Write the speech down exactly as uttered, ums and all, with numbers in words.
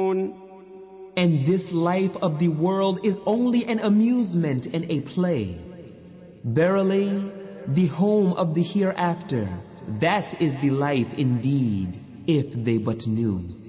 And this life of the world is only an amusement and a play. Verily, the home of the hereafter, that is the life indeed, if they but knew.